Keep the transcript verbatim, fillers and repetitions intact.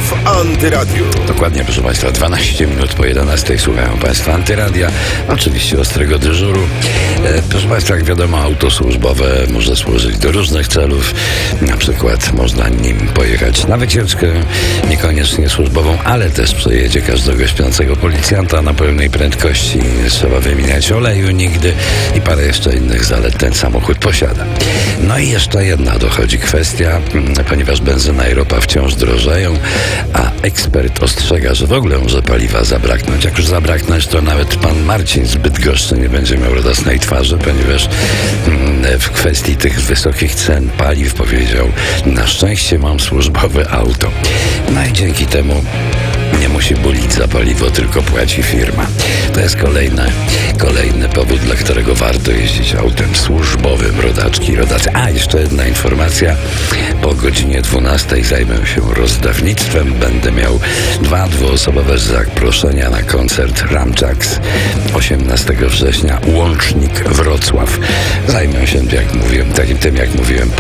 w Antyradiu. Dokładnie, proszę Państwa, dwanaście minut po jedenastej słuchają Państwo Antyradia, oczywiście ostrego dyżuru. E, proszę Państwa, jak wiadomo, auto służbowe może służyć do różnych celów. Na przykład można nim pojechać na wycieczkę, niekoniecznie służbową, ale też przejedzie każdego śpiącego policjanta na pełnej prędkości. Nie trzeba wymieniać oleju nigdy i parę jeszcze innych zalet ten samochód posiada. No i jeszcze jedna dochodzi kwestia, ponieważ benzyna i ropa wciąż drożeją, a ekspert ostrzega, że w ogóle może paliwa zabraknąć. Jak już zabraknąć, to nawet pan Marcin z Bydgoszczy nie będzie miał radosnej twarzy, ponieważ w kwestii tych wysokich cen paliw powiedział: na szczęście mam służbowe auto. No i dzięki temu nie musi bulić za paliwo, tylko płaci firma. To jest kolejny, kolejny powód, dla którego warto jeździć autem służbowym, rodaczki, rodacy. A, jeszcze jedna informacja. Po godzinie dwunastej zajmę się rozdawnictwem. Będę miał dwa dwuosobowe zaproszenia na koncert Ramjacks osiemnastego września, Łącznik Wrocław. Zajmę się, jak mówiłem, takim tym, jak mówiłem,